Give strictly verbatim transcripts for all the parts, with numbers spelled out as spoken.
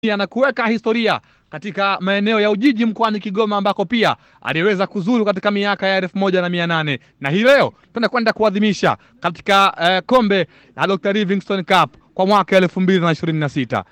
na kuweka historia katika maeneo ya Ujiji mkoani Kigoma ambako pia aliweza kuzuru katika miaka ya elfu moja na mia nane, na hii leo tunakwenda kuadhimisha katika uh, kombe la Doctor Livingstone Cup kwa mwaka elfu mbili na ishirini na sita.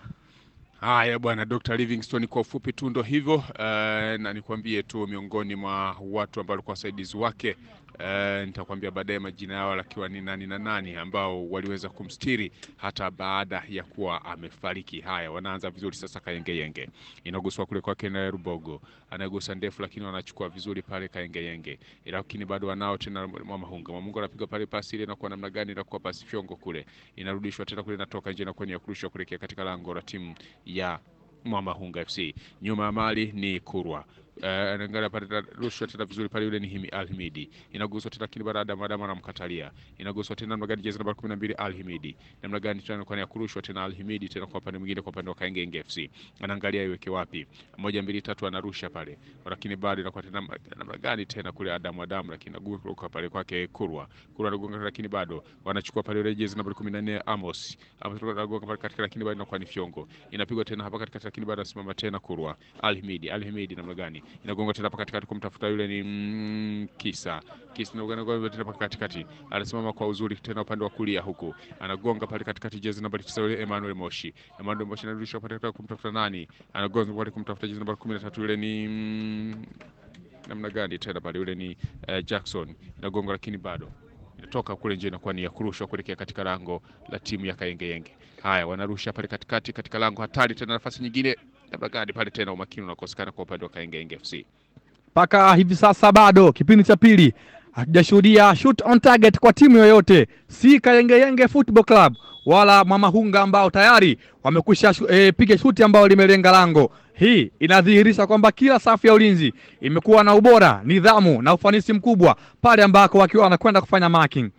Haya bwana, Doctor Livingstone kwa ufupi tu ndo hivyo. Uh, na nikwambie tu miongoni mwa watu ambao walikuwa wasaidizi wake, uh, nitakwambia baadaye majina yao lakiwa ni nani na nani ambao waliweza kumstiri hata baada ya kuwa amefariki. Haya, wanaanza vizuri sasa. Kayenge Yenge inaguswa kule kwake na Rubogo, anagusa ndefu lakini wanachukua vizuri pale Kayenge Yenge, lakini bado wanao tena Mwamahunga. Mwamahunga anapiga pale pasi ile, na kwa namna gani na kwa pasi fyongo kule, inarudishwa tena kule, inatoka nje na kwenye ya kurusha kuelekea katika lango la timu ya Mwamahunga F C. Nyuma ya mali ni Kurwa. Uh, anaangalia pale rushwa tena vizuri pale, yule ni Himi Alhimidi. Inaguswa tena kile baada madama na mkatalia. Inaguswa tena namna gani jezi namba kumi na mbili Alhimidi. Namna gani tena kwa kurushwa tena Alhimidi tena kwa upande mwingine, kwa upande wa Kayenge F C. Anaangalia iweke wapi. Moja mbili tatu anarusha pale. Lakini bado inakuwa tena namna gani tena kule Adamu Adamu, lakini aguka kwa pale kwake Kurwa. Kurwa anagonga, lakini bado wanachukua pale ile jezi namba kumi na nne Amos. Amos anagonga pale katika, lakini bado inakuwa ni fyongo. Inapigwa tena hapa katika, lakini bado anasimama tena Kurwa. Alhimidi, Alhimidi namna gani? Inagonga tena hapa katikati kumtafuta yule ni mm, Kisa. Kisa anagonga tena hapa katikati. Anasimama kwa uzuri tena upande wa kulia huku. Anagonga pale katikati jezi namba tisa yule Emmanuel Moshi. Emmanuel Moshi anarudisha pale katikati kumtafuta nani? Anagonga pale kumtafuta jezi namba kumi na tatu yule ni mm, namna gani tena pale yule ni uh, Jackson. Inagonga lakini bado inatoka kule nje, na kwa ni ya kurushwa kuelekea katika lango la timu ya Kayenge Yenge. Haya, wanarusha pale katikati katika lango hatari tena, nafasi nyingine labda gani pale tena, umakini unakosekana kwa upande wa Kayenge Yenge F C. Mpaka hivi sasa bado kipindi cha pili hatujashuhudia shoot on target kwa timu yoyote, si Kayenge Yenge Football Club wala Mwamahunga ambao tayari wamekwisha e, piga shuti ambao limelenga lango. Hii inadhihirisha kwamba kila safu ya ulinzi imekuwa na ubora, nidhamu na ufanisi mkubwa pale ambako wakiwa wanakwenda kufanya marking.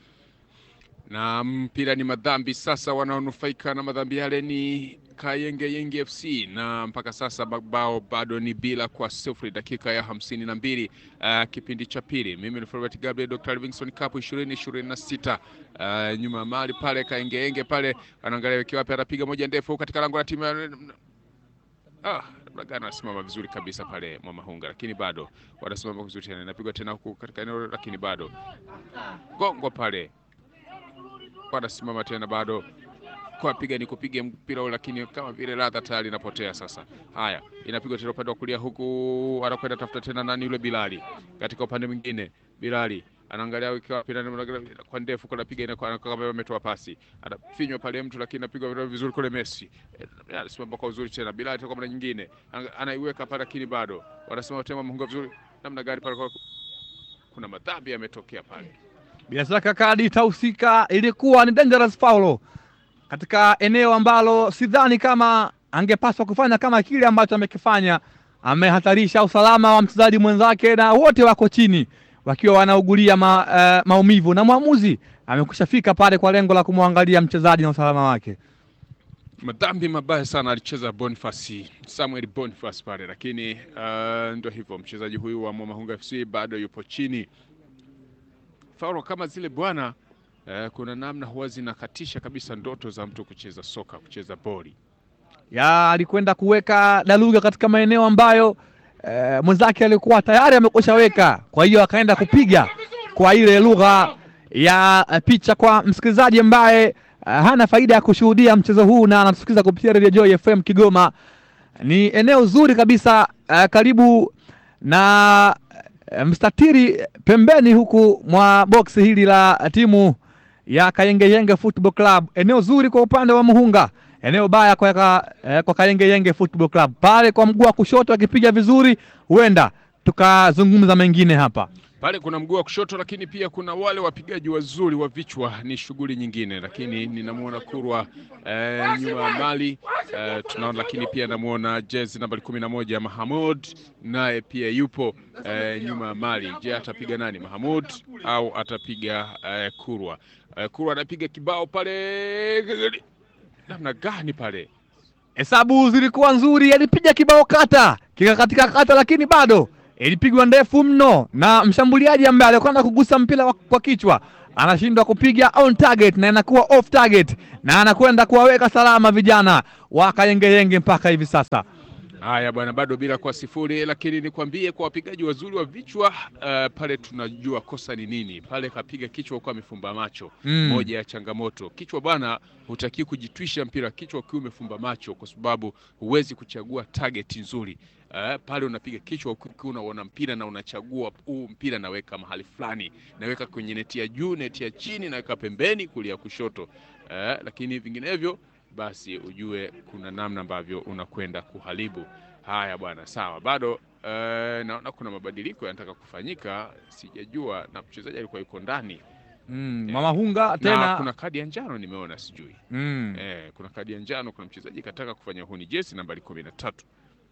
Na mpira ni madhambi sasa, wanaonufaika na madhambi yale ni Kayenge Yenge F C, na mpaka sasa bao bado ni bila kwa sifuri, dakika ya hamsini na mbili uh, kipindi cha pili. Mimi ni Robert Gabriel, Doctor Livingstone Cup ishirini ishirini na sita. Uh, nyuma mali pale Kayenge Yenge pale anaangalia wiki wapi, anapiga moja ndefu katika lango la timu. Ah, Bragana anasimama vizuri kabisa pale Mwamahunga, lakini bado wanasimama vizuri tena, inapigwa tena huku katika eneo, lakini bado gongo pale wanasimama tena, bado kwa piga ni kupiga mpira ule, lakini kama vile ladha tayari inapotea sasa. Haya, inapigwa tena upande wa kulia huku, anakwenda tafuta tena nani yule Bilali katika upande mwingine. Bilali anaangalia ikiwa pira kwa ndefu, kwa piga inakuwa kama ametoa pasi, anafinywa pale mtu, lakini anapigwa vizuri kule Messi. Anasimama kwa uzuri tena Bilali kwa mara nyingine, anaiweka pale, lakini bado wanasema tena Mwamahunga vizuri. Namna gani pale kuna madhambi yametokea pale. Bila shaka kadi itahusika, ilikuwa ni dangerous foul katika eneo ambalo sidhani kama angepaswa kufanya kama kile ambacho amekifanya. Amehatarisha usalama wa mchezaji mwenzake, na wote wako chini wakiwa wanaugulia ma, uh, maumivu, na mwamuzi amekushafika pale kwa lengo la kumwangalia mchezaji na usalama wake. Madhambi mabaya sana alicheza Boniface, Samuel Boniface pale, lakini uh, ndio hivyo, mchezaji huyu wa Mwamahunga F C bado yupo chini. Faulu kama zile bwana, eh, kuna namna huwa zinakatisha kabisa ndoto za mtu kucheza soka, kucheza boli. Ya alikwenda kuweka daluga katika maeneo ambayo eh, mwenzake alikuwa tayari amekoshaweka, kwa hiyo akaenda kupiga kwa ile lugha ya uh, picha kwa msikilizaji ambaye uh, hana faida ya kushuhudia mchezo huu na anatusikiza kupitia Radio Joy F M Kigoma. Ni eneo zuri kabisa, uh, karibu na mstatiri pembeni huku mwa box hili la timu ya Kayenge Yenge Football Club. Eneo zuri kwa upande wa Muhunga, eneo baya kwa, ka, eh, kwa Kayenge Yenge Football Club. Pale kwa mguu wa kushoto akipiga vizuri, huenda tukazungumza mengine hapa. Pale kuna mguu wa kushoto, lakini pia kuna wale wapigaji wazuri wa vichwa, ni shughuli nyingine, lakini ninamuona Kurwa eh, nyuma mali eh, tunaona, lakini pia namuona jezi namba kumi na moja Mahamud naye pia yupo eh, nyuma mali. Je, atapiga nani, Mahamud au atapiga eh, Kurwa? Eh, Kurwa anapiga kibao pale, namna gani pale? Hesabu zilikuwa nzuri, alipiga kibao kata kika katika kata, lakini bado ilipigwa ndefu mno na mshambuliaji ambaye alikwenda kugusa mpira kwa kichwa. anashindwa kupiga on target na inakuwa off target, na anakwenda kuwaweka salama vijana wa Kayengeyenge mpaka hivi sasa. Haya bwana, bado bila kwa sifuri, lakini nikwambie kwa wapigaji wazuri wa vichwa uh, pale tunajua kosa ni nini. Pale kapiga kichwa huko amefumba macho. Mm. Moja ya changamoto. Kichwa bwana hutaki kujitwisha mpira kichwa ukiwa umefumba macho, kwa sababu huwezi kuchagua target nzuri. Uh, pale unapiga kichwa ukiwa unaona mpira na unachagua huu mpira naweka mahali fulani, naweka kwenye neti ya juu, neti ya chini, naweka pembeni, kulia kushoto. Uh, lakini vinginevyo basi ujue kuna namna ambavyo unakwenda kuharibu. Haya bwana, sawa. Bado uh, naona kuna mabadiliko yanataka kufanyika, sijajua, na mchezaji alikuwa yuko ndani. Mm, eh, Mama Hunga tena na kuna kadi ya njano nimeona, sijui. Mm. Eh, kuna kadi ya njano, kuna mchezaji kataka kufanya huni, jezi nambari kumi na tatu.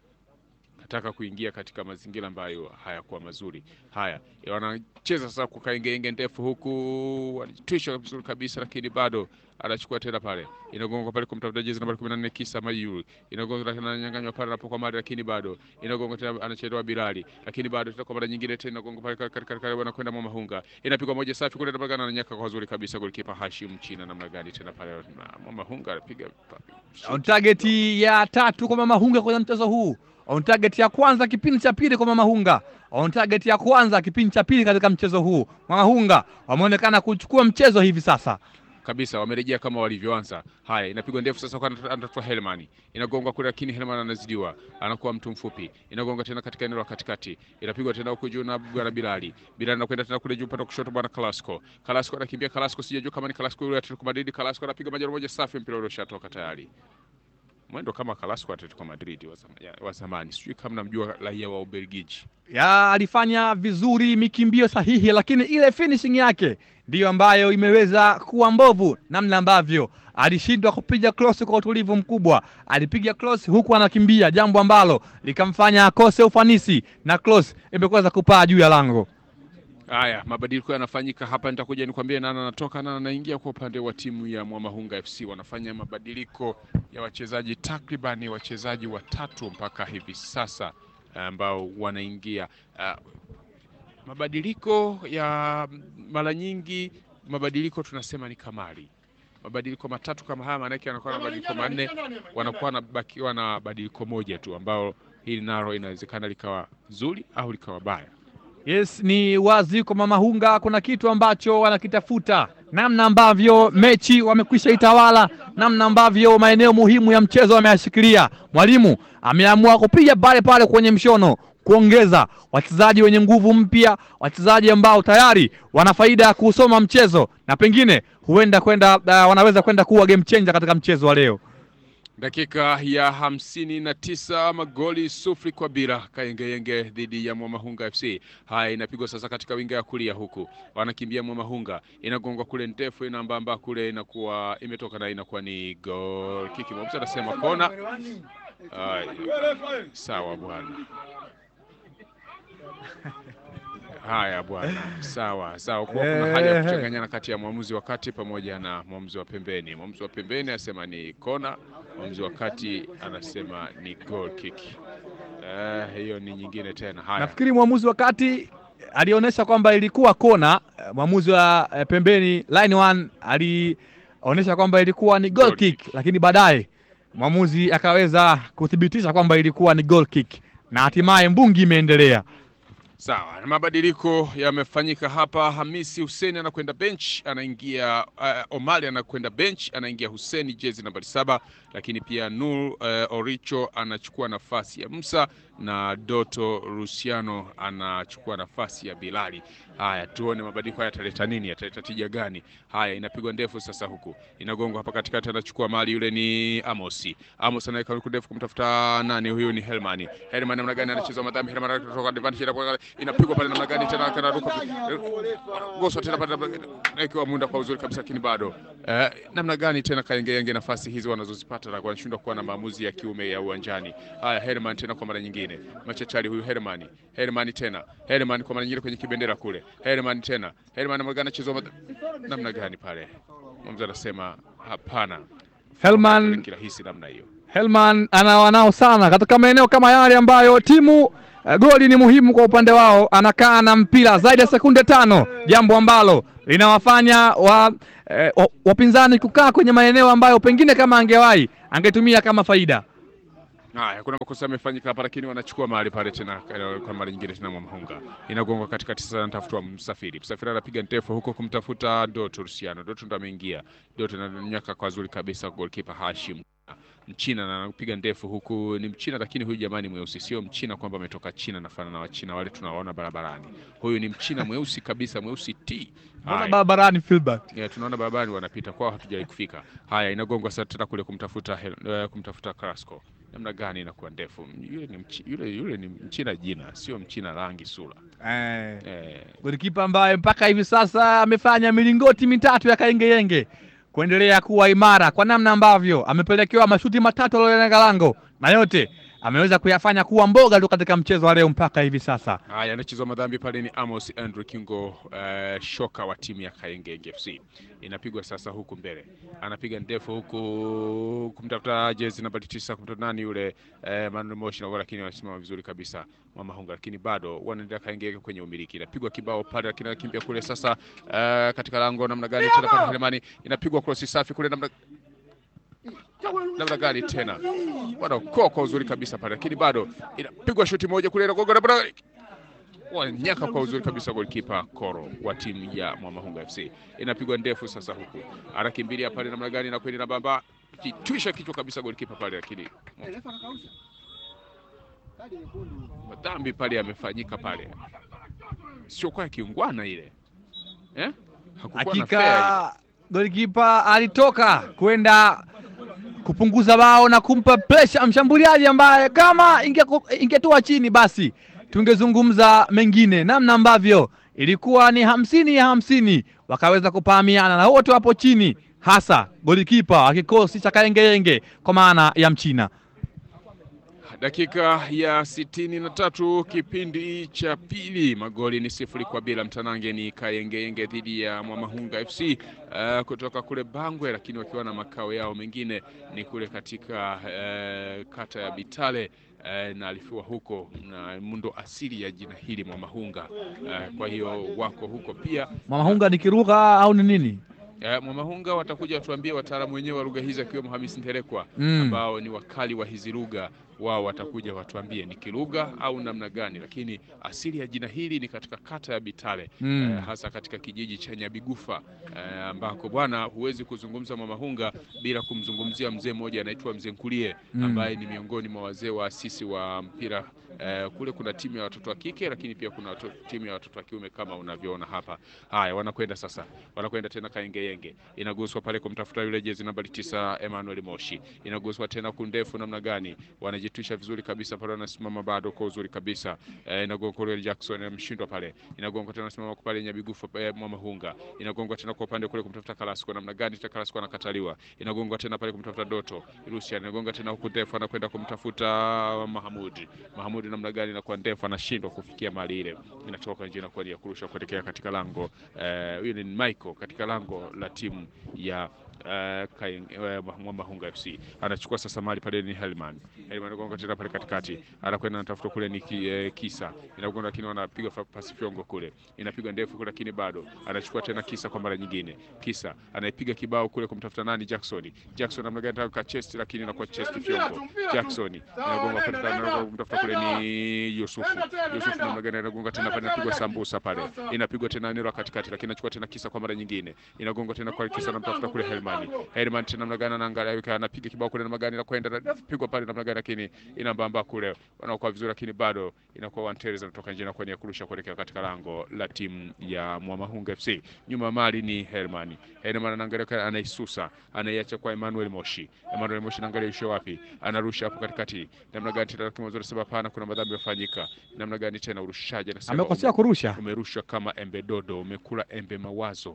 Kataka kuingia katika mazingira ambayo hayakuwa mazuri. Haya, wanacheza sasa kwa Kayengeyenge ndefu huku, wanatwisha vizuri kabisa, lakini bado anachukua tena pale. Inagonga pale kumtafuta jezi nambari kumi na nne Kisa Mayuri. Inagonga tena, nyang'anywa pale hapo kwa Mari, lakini bado inagonga tena, anachelewa Bilali. Lakini bado tena kwa mara nyingine tena inagonga pale katika kale bwana kwenda Mama Hunga. Inapigwa moja safi kule, na na nyaka kwa nzuri kabisa golikipa Hashim China. Namna gani tena pale Mama Hunga anapiga on target ya tatu kwa Mama Hunga kwenye mchezo huu. On target ya kwanza kipindi cha pili kwa Mama Hunga. On target ya kwanza kipindi cha pili katika mchezo huu. Mama Hunga wameonekana kuchukua mchezo hivi sasa kabisa, wamerejea kama walivyoanza. Haya, inapigwa ndefu sasa kwa anatoa Helmani. Inagonga kule, lakini Helmani anazidiwa, anakuwa mtu mfupi. Inagonga tena katika eneo la katikati. Inapigwa tena huko juu na bwana Bilali. Bilali anakwenda tena kule juu upande kushoto bwana Kalasco. Kalasco anakimbia, Kalasco sijajua kama ni Kalasco yule Atletico Madrid. Kalasco anapiga majaro moja safi, mpira ule ushatoka tayari. Mwendo kama Kalasco Atletico Madrid wa zamani. Sijui kama namjua raia wa Ubelgiji. Ya alifanya vizuri, mikimbio sahihi, lakini ile finishing yake ndiyo ambayo imeweza kuwa mbovu, namna ambavyo alishindwa kupiga cross kwa utulivu mkubwa. Alipiga cross huku anakimbia, jambo ambalo likamfanya akose ufanisi na cross imeweza kupaa juu ya lango. Haya, mabadiliko yanafanyika hapa, nitakuja nikwambie nani anatoka na anaingia kwa upande wa timu ya Mwamahunga F C. Wanafanya mabadiliko ya wachezaji takribani wachezaji watatu mpaka hivi sasa ambao wanaingia. Uh, mabadiliko ya mara nyingi, mabadiliko tunasema ni kamari. Mabadiliko matatu kama haya maana yake anakuwa na mabadiliko manne, wanakuwa na bakiwa na badiliko moja tu, ambao hili nalo inawezekana likawa zuri au likawa baya. Yes, ni wazi kwa Mama Hunga kuna kitu ambacho wanakitafuta, namna ambavyo mechi wamekwisha itawala, namna ambavyo maeneo muhimu ya mchezo wameyashikilia. Mwalimu ameamua kupiga pale pale kwenye mshono, kuongeza wachezaji wenye nguvu mpya, wachezaji ambao tayari wana faida ya kusoma mchezo na pengine huenda kwenda uh, wanaweza kwenda kuwa game changer katika mchezo wa leo. Dakika ya hamsini na tisa, magoli sufuri kwa bila, Kayengeyenge dhidi ya Mwamahunga F C. Haya, inapigwa sasa katika winga ya kulia huku. Wanakimbia Mwamahunga, inagongwa kule ndefu, inambamba kule, inakuwa imetoka na inakuwa ni goal kick. Mwamuzi anasema kona. Sawa bwana. Haya bwana, sawa sawa. Kwa kuna haja ya kuchanganyana kati ya mwamuzi wa kati pamoja na mwamuzi wa pembeni. Mwamuzi wa pembeni anasema ni kona, mwamuzi wa kati anasema ni goal kick. Eh, hiyo ni nyingine tena. Haya, nafikiri mwamuzi wa kati alionyesha kwamba ilikuwa kona, mwamuzi wa eh, pembeni line one alionyesha kwamba ilikuwa ni goal, goal kick, kick, lakini baadaye mwamuzi akaweza kuthibitisha kwamba ilikuwa ni goal kick na hatimaye mbungi imeendelea. Sawa, na mabadiliko yamefanyika hapa. Hamisi Huseni anakwenda bench, anaingia uh, Omali anakwenda bench, anaingia Huseni jezi nambari saba, lakini pia Nur uh, Oricho anachukua nafasi ya Musa na Doto Rusiano anachukua nafasi ya Bilali. Haya, tuone mabadiliko haya yataleta nini, yataleta tija gani. Haya, inapigwa ndefu sasa huku. Inagongwa hapa katikati, anachukua mali, yule ni Amosi. Amos anaweka huku ndefu kumtafuta nani, huyu ni Helmani. Helmani namna gani anacheza madhambi, Helmani anatoka advantage kwa inapigwa pale namna gani tena, anaruka Goso tena pale ikiwa munda kwa uzuri kabisa, lakini bado eh, namna gani tena Kayengeyenge nafasi hizi wanazozipata na wanashindwa kuwa na maamuzi ya kiume ya uwanjani. Haya, Helmani tena kwa mara nyingine, machachari huyu Helmani. Helmani tena, Helmani kwa mara nyingine kwenye kibendera kule. Helmani tena, Helmani namna gani chezo namna gani pale, mmoja anasema hapana. Helman kirahisi namna hiyo. Helman anawanao sana katika maeneo kama yale ambayo timu uh, goli ni muhimu kwa upande wao. Anakaa na mpira zaidi ya sekunde tano, jambo ambalo linawafanya wa, eh, wapinzani kukaa kwenye maeneo ambayo pengine kama angewahi angetumia kama faida. Haya, kuna makosa yamefanyika hapa, lakini wanachukua mahali pale tena kwa mara nyingine tena. Mwamahunga inagonga katikati sasa, anatafuta Msafiri. Msafiri anapiga ndefu huko kumtafuta Doto Luciano. Doto ndo ameingia. Doto ananyaka kwa zuri kabisa goalkeeper Hashim Mchina, na anapiga ndefu huku. Ni Mchina lakini huyu jamani mweusi, sio Mchina kwamba ametoka China na fanana na Wachina wale tunawaona barabarani. Huyu ni Mchina mweusi kabisa, mweusi T. Tunaona barabarani feedback. Yeah, tunaona barabarani wanapita kwao, hatujai kufika. Haya, inagongwa sasa tena kule kumtafuta uh, kumtafuta Carrasco. Namna gani inakuwa ndefu. Yule ni mchi, yule yule ni Mchina jina, sio Mchina rangi sura. Eh. eh. Golikipa ambaye mpaka hivi sasa amefanya milingoti mitatu ya kaengeyenge kuendelea kuwa imara kwa namna ambavyo amepelekewa mashuti matatu aliyolenga lango na yote ameweza kuyafanya kuwa mboga tu katika mchezo wa leo mpaka hivi sasa. Haya, anachezwa madhambi pale ni Amos Andrew Kingo, uh, shoka wa timu ya Kaengenge F C. Inapigwa sasa huku mbele. Anapiga ndefu huku kumtafuta jezi namba tisa kumtafuta nani yule uh, Manuel Moshi, na lakini anasimama vizuri kabisa Mwamahunga, lakini bado wanaendelea Kaengenge kwenye umiliki. Inapigwa kibao pale, lakini anakimbia kule sasa uh, katika lango namna gani tena pale Helemani. Inapigwa cross safi kule namna namna gani tena bado koko uzuri kabisa pale, lakini bado inapigwa shuti moja kule na gogo na bado wanyaka kwa uzuri kabisa goalkeeper Koro wa timu ya Mwamahunga F C. Inapigwa ndefu sasa huku anakimbilia pale namna gani na kwenda na bamba kitwisha kichwa kabisa goalkeeper pale, lakini madhambi pale yamefanyika pale, sio kwa kiungwana ile eh, hakukuwa na fair. Goalkeeper alitoka kwenda kupunguza bao na kumpa pressure mshambuliaji ambaye kama ingetoa chini basi tungezungumza mengine, namna ambavyo ilikuwa ni hamsini ya hamsini wakaweza kupahamiana na wote wapo chini, hasa golikipa wa kikosi cha Kaengeyenge kwa maana ya Mchina. Dakika ya sitini na tatu kipindi cha pili, magoli ni sifuri kwa bila. Mtanange ni Kaengeyenge dhidi ya Mwamahunga F C uh, kutoka kule Bangwe, lakini wakiwa na makao yao mengine ni kule katika uh, kata ya Bitale. Uh, na alifiwa huko na mundo asili ya jina hili Mwamahunga. Uh, kwa hiyo wako huko pia. Mwamahunga ni kilugha au ni nini? Uh, Mwamahunga watakuja watuambie wataalamu wenyewe wa lugha hizi akiwemo Hamisi Nterekwa mm. ambao ni wakali wa hizi lugha, wao watakuja watuambie ni kilugha au namna gani, lakini asili ya jina hili ni katika kata ya Bitale mm. uh, hasa katika kijiji cha Nyabigufa uh, ambako bwana huwezi kuzungumza Mwamahunga bila kumzungumzia mzee mmoja anaitwa Mzee Nkulie mm. ambaye ni miongoni mwa wazee wa asisi wa mpira. Uh, kule kuna timu ya watoto wa kike lakini pia kuna timu ya watoto wa kiume kama unavyoona hapa. Haya, wanakwenda sasa, wanakwenda tena Kaengeyenge. Inaguswa pale kumtafuta yule jezi namba tisa Emmanuel Moshi. Inaguswa tena kundefu namna gani, wanajitwisha vizuri kabisa pale, wanasimama bado kwa uzuri kabisa. Uh, inagonga kule Jackson ameshindwa pale. Inagonga tena simama pale Nyabigufa eh, Mwamahunga. Inagonga tena kwa upande kule kumtafuta Carrasco namna gani, tena Carrasco anakataliwa. Inagonga tena pale kumtafuta Doto Luciano. Inagonga tena huku ndefu anakwenda kumtafuta Mahamudi. Mahamudi namna gani na kwa ndefu anashindwa kufikia mali ile, inatoka nje na kwa ya kurusha kuelekea katika lango. Huyu uh, ni Michael katika lango la timu ya uh, Mwamahunga F C. Anachukua sasa mali pale ni Helman. Helman anagonga tena pale katikati, anakwenda anatafuta kule ni uh, Kisa. Inagonga lakini wanapiga pasi fiongo kule, inapiga ndefu kule lakini bado anachukua tena Kisa kwa mara nyingine. Kisa anaipiga kibao kule kumtafuta nani, Jackson. Jackson namna gani anataka chest lakini inakuwa chest fiongo. Jackson inagonga pale tena kumtafuta kule ni Yusufu. Yusufu namna gani anagonga tena pale, inapigwa sambusa pale, inapigwa tena neno katikati lakini anachukua tena Kisa kwa mara nyingine. Inagonga tena kwa Kisa na mtafuta kule Helman. Helman tena namna gani anaangalia yuko anapiga kibao kule namna gani na kwenda pigwa pale namna gani, lakini inambamba kule, wanaokuwa vizuri lakini bado inakuwa wantereza kutoka nje na kwa nia kurusha kuelekea katika lango la timu ya Mwamahunga F C. Nyuma mali ni Helman. Helman anaangalia, anaisusa, anaiacha kwa Emmanuel Moshi. Emmanuel Moshi anaangalia yusho wapi, anarusha hapo katikati namna gani tena kwa mzuri sababu hapana kuna madhambi yafanyika. Namna gani tena urushaji, anasema amekosea kurusha, umerusha kama embe dodo, umekula embe mawazo,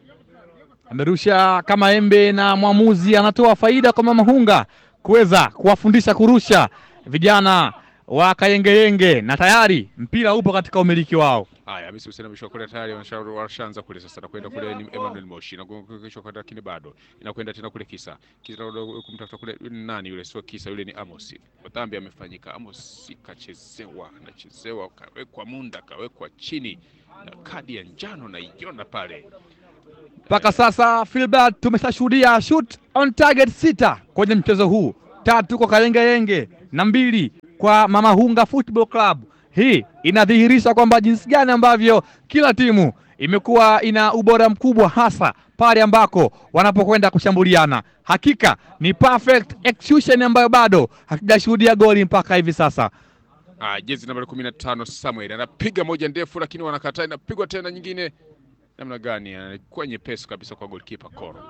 amerusha kama embe, na mwamuzi anatoa faida kwa Mwamahunga kuweza kuwafundisha kurusha vijana wa Kayengeyenge na tayari mpira upo katika umiliki wao. Haya, Hamisi Hussein amesha kule tayari, wanashaanza kule sasa, nakwenda kule ni Emmanuel Moshi na kesho kwa lakini bado inakwenda tena kule Kisa. Kisa kumtafuta kule nani yule, sio Kisa yule, ni Amos. Dhambi amefanyika, Amos kachezewa, anachezewa kawekwa munda, kawekwa chini na kadi ya njano na iona pale. Mpaka sasa Filbert tumeshashuhudia shoot on target sita kwenye mchezo huu, tatu kwa Kayengeyenge na mbili kwa Mamahunga Football Club. Hii inadhihirisha kwamba jinsi gani ambavyo kila timu imekuwa ina ubora mkubwa, hasa pale ambako wanapokwenda kushambuliana. Hakika ni perfect execution ambayo bado hatujashuhudia goli mpaka hivi sasa. Ah, jezi namba kumi na tano Samuel anapiga moja ndefu, lakini wanakataa, inapigwa tena nyingine. Namna gani? Anakuwa nyepesi kabisa kwa goalkeeper Koro.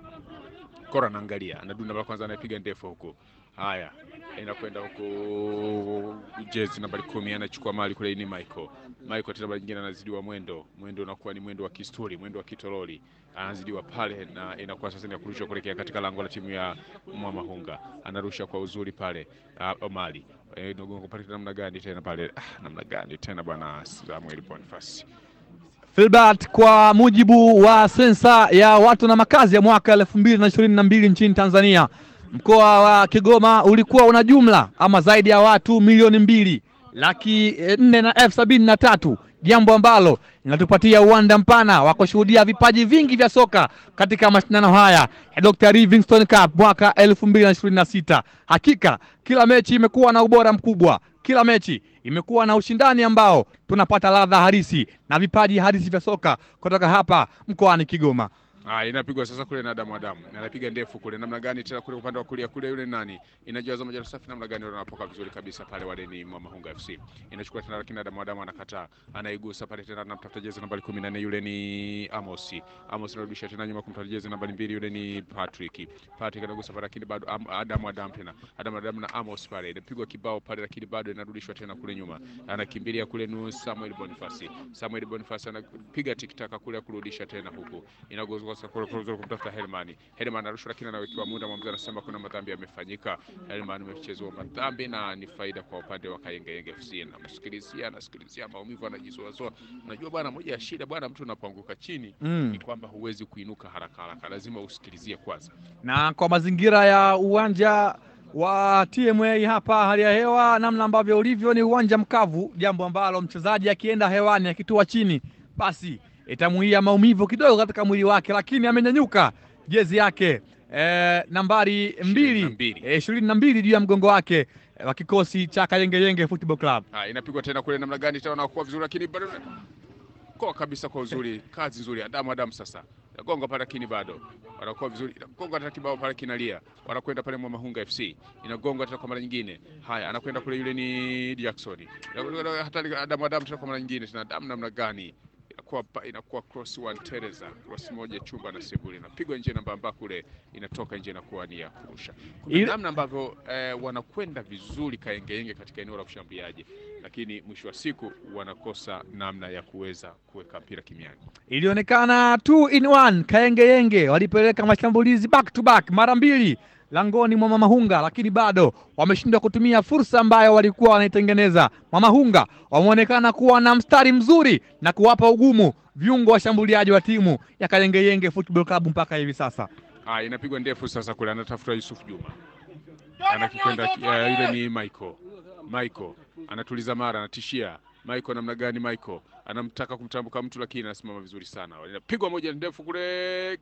Koro anaangalia, anadunda mara kwanza, anapiga ndefu huko. Haya, inakwenda huko jezi namba kumi, anachukua mali kule, ni Michael. Michael tena nyingine anazidiwa mwendo. Mwendo unakuwa ni mwendo wa kisturi, mwendo wa kitololi. Anazidiwa pale na inakuwa sasa ni kurusha kuelekea katika lango la timu ya Mamahunga. Anarusha kwa uzuri pale uh, Omali. Eh, ndogo pale namna gani tena pale? Ah, namna gani tena bwana Samuel Boniface. Filbert, kwa mujibu wa sensa ya watu na makazi ya mwaka elfu mbili na ishirini na mbili nchini Tanzania, mkoa wa Kigoma ulikuwa una jumla ama zaidi ya watu milioni mbili laki nne na elfu sabini na tatu, jambo ambalo linatupatia uwanda mpana wa kushuhudia vipaji vingi vya soka katika mashindano haya ya Doctor Livingstone Cup mwaka elfu mbili na ishirini na sita. Hakika kila mechi imekuwa na ubora mkubwa, kila mechi imekuwa na ushindani ambao tunapata ladha halisi na vipaji halisi vya soka kutoka hapa mkoani Kigoma. Ah, inapigwa sasa kule na Adamu Adamu. Anapiga ndefu kule. Namna gani tena kule upande wa kulia kule yule nani? Inajaza majalo safi, namna gani wanapoka vizuri kabisa pale, wale ni Mamahunga F C. Inachukua tena, lakini Adamu Adamu anakataa. Anaigusa pale tena, anamtafuta jezi nambari kumi na nne, yule ni Amos. Amos anarudisha tena nyuma kumtafuta jezi nambari mbili, yule ni Patrick. Patrick anagusa pale, lakini bado Adamu Adamu tena. Adamu Adamu na Amos pale. Inapigwa kibao pale, lakini bado inarudishwa tena kule nyuma. Anakimbilia kule ni Samuel Boniface. Samuel Boniface anapiga tikitaka kule kurudisha tena huko. Inagoza kwa kumtafuta Helmani. Helmani anarusha, lakini anawekewa muda. Mwamuzi anasema kuna madhambi yamefanyika. Helmani amechezwa madhambi na ni faida kwa upande wa Kayengeyenge F C. Na msikilizia anasikilizia maumivu, anajizoazoa. Unajua bwana, moja ya shida bwana, mtu unapoanguka chini mm. ni kwamba huwezi kuinuka haraka haraka, lazima usikilizie kwanza. Na kwa mazingira ya uwanja wa T M A hapa, hali ya hewa namna ambavyo ulivyo ni uwanja mkavu, jambo ambalo mchezaji akienda hewani akitua chini basi itamuia maumivu kidogo katika mwili wake, lakini amenyanyuka jezi yake e, nambari mbili ishirini na mbili juu ya mgongo wake e, wa kikosi cha Kayengeyenge Football Club. Ah, inapigwa tena kule, namna gani tena wanakuwa vizuri, lakini bado kwa kabisa kwa uzuri, kazi nzuri Adamu Adamu sasa. Gonga pale, lakini bado wanakuwa vizuri. Gonga hata kibao pale kinalia. Wanakwenda pale Mamahunga F C. Inagonga tena kwa mara nyingine. Haya, anakwenda kule, yule ni Jackson. Hata Adamu Adamu tena kwa mara nyingine tena. Adamu namna gani? Inakuwa inakuwa cross one Teresa, cross moja chumba na sebule, inapigwa nje namba amba kule, inatoka nje na kuwa ni ya kurusha. Kuna Il... namna ambavyo eh, wanakwenda vizuri Kayengeyenge katika eneo la kushambuliaji, lakini mwisho wa siku wanakosa namna ya kuweza kuweka mpira kimiani. Ilionekana two in one, Kayengeyenge walipeleka mashambulizi back to back mara mbili langoni mwa Mamahunga, lakini bado wameshindwa kutumia fursa ambayo walikuwa wanaitengeneza. Mamahunga wameonekana kuwa na mstari mzuri na kuwapa ugumu viungo washambuliaji wa timu ya Kayengeyenge Football Club mpaka hivi sasa. Ah, inapigwa ndefu sasa kule, anatafuta Yusuf Juma. Anakikwenda yule ni Michael. Michael anatuliza mara, anatishia. Michael namna gani? Michael anamtaka kumtambuka mtu, lakini anasimama vizuri sana. Inapigwa moja ndefu kule.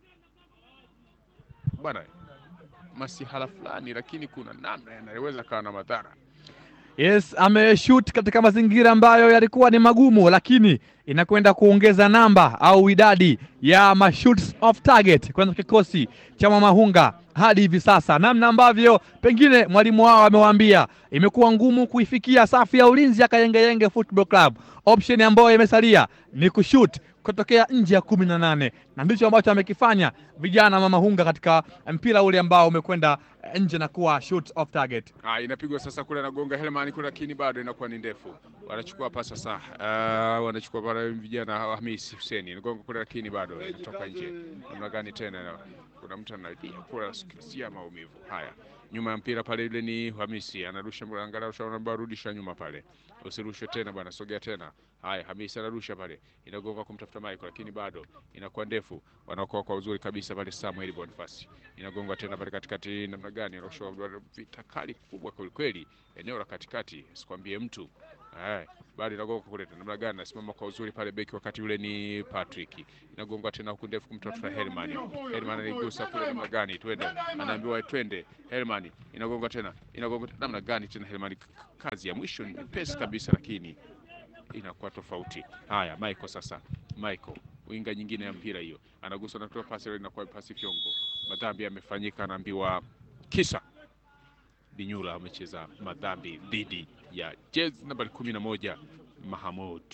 Bwana masihala fulani, lakini kuna namna yanaweza kawa na madhara. Yes, ameshoot katika mazingira ambayo yalikuwa ni magumu, lakini inakwenda kuongeza namba au idadi ya mashoots off target kwenye kikosi cha Mamahunga hadi hivi sasa. Namna ambavyo pengine mwalimu wao amewaambia imekuwa ngumu kuifikia safu ya ulinzi ya Kayengeyenge Football Club. Option ambayo imesalia ni kushoot kutokea nje ya kumi na nane, na ndicho ambacho amekifanya vijana Mamahunga katika mpira ule ambao umekwenda nje na kuwa shoot off target. Ah, inapigwa sasa kule, anagonga Helmani kule, lakini bado inakuwa ni ndefu. Wanachukua pasa sasa. Uh, wanachukua pale vijana Hamisi Hussein. Inagonga kule, lakini bado inatoka nje. Namna gani tena? Kuna mtu analia kule, anasikisia maumivu. Haya, nyuma ya mpira pale, ile ni Hamisi anarusha angalau ushaona rudisha nyuma pale, usirushe tena bwana, sogea tena. Haya, Hamisi anarusha pale, inagonga kumtafuta Michael, lakini bado inakuwa ndefu, wanaokoa kwa uzuri kabisa pale Samuel Boniface, inagonga tena pale katikati, namna gani anarusha vita kali kubwa kweli kweli eneo la katikati, sikwambie mtu. Haya, bado inagonga kule tena, namna gani anasimama kwa uzuri pale beki, wakati yule ni Patrick, inagonga tena huku ndefu kumtafuta Herman. Herman anigusa kule, namna gani twende, anaambiwa twende. Herman inagonga tena, inagonga namna gani tena, Herman kazi ya mwisho ni pesa kabisa, lakini inakuwa tofauti. Haya, Michael sasa, Michael winga nyingine ya mpira hiyo, anagusa na kutoa pasi, inakuwa pasi Fyongo. Madhambi yamefanyika, anaambiwa kisa Binyula amecheza madhambi dhidi ya jezi nambari kumi na moja Mahamud.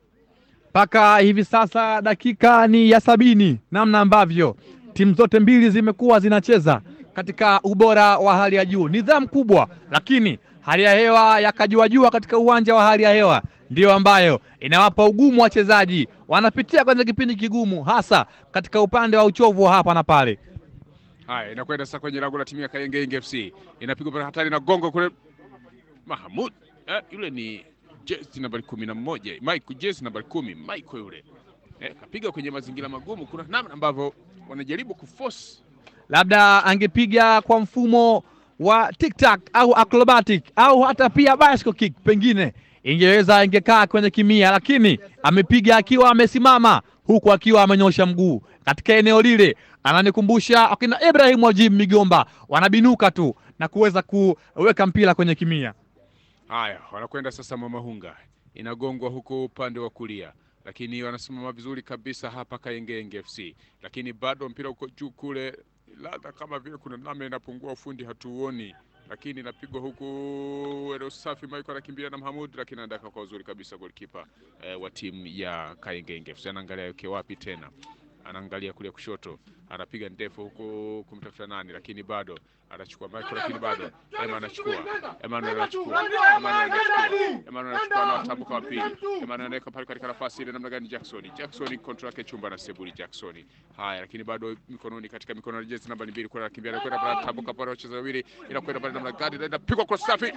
Mpaka hivi sasa dakika ni ya sabini, namna ambavyo timu zote mbili zimekuwa zinacheza katika ubora wa hali ya juu, nidhamu kubwa, lakini hali ya hewa yakajua jua katika uwanja wa hali ya hewa ndio ambayo inawapa ugumu wachezaji, wanapitia kwenye kipindi kigumu, hasa katika upande wa uchovu wa hapa na pale. Haya, inakwenda sasa kwenye lango la timu ya Kayengeyenge F C, inapigwa pale hatari na gongo kule Mahamud. Eh, yule ni jezi nambari kumi na moja Michael, jezi nambari kumi Michael yule. Eh, kapiga kwenye mazingira magumu, kuna namna ambavyo wanajaribu kuforce. Labda angepiga kwa mfumo wa tic-tac au acrobatic au hata pia bicycle kick, pengine ingeweza ingekaa kwenye kimia, lakini amepiga akiwa amesimama huku akiwa amenyosha mguu katika eneo lile. Ananikumbusha akina Ibrahim Wajib Migomba, wanabinuka tu na kuweza kuweka mpira kwenye kimia. Haya, wanakwenda sasa Mamahunga, inagongwa huko upande wa kulia, lakini wanasimama vizuri kabisa hapa Kayengeyenge F C, lakini bado mpira uko juu kule, ladha kama vile kuna namna inapungua, ufundi hatuoni, lakini inapigwa huku eneo safi. Michael anakimbia na Mahamud, lakini anadaka kwa uzuri kabisa goalkeeper eh, wa timu ya Kayengeyenge F C. Anaangalia yuko wapi tena, anaangalia kule kushoto, anapiga ndefu huko kumtafuta nani, lakini bado anachukua Michael, lakini bado Emmanuel anachukua, Emmanuel anachukua, Emmanuel anachukua, Emmanuel anachukua na tambuka wa pili, Emmanuel anaweka pale katika nafasi ile, namna gani Jackson, Jackson control yake chumba na Sebuli Jackson. Haya, lakini bado mikononi, katika mikono ya jezi namba mbili, kwa anakimbia na kwenda pale tambuka pale, wachezaji wawili, inakwenda pale namna gani, inapigwa kwa safi.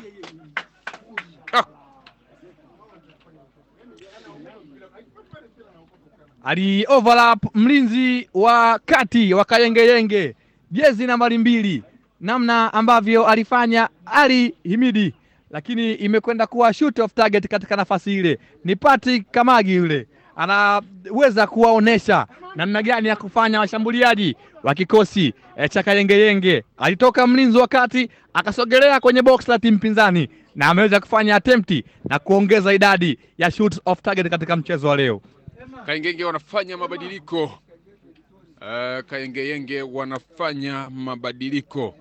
Ah, ali overlap mlinzi wa kati wa Kayengeyenge, jezi nambari mbili, namna ambavyo alifanya Ali Himidi, lakini imekwenda kuwa shoot off target katika nafasi ile. Ni Patrick Kamagi yule, anaweza kuwaonesha namna gani ya kufanya washambuliaji wa kikosi e, cha Kayengeyenge. Alitoka mlinzi wa kati akasogelea kwenye box la timu pinzani na ameweza kufanya attempt na kuongeza idadi ya shoot off target katika mchezo wa leo. Kayengeyenge wanafanya mabadiliko. Uh, Kayengeyenge wanafanya mabadiliko.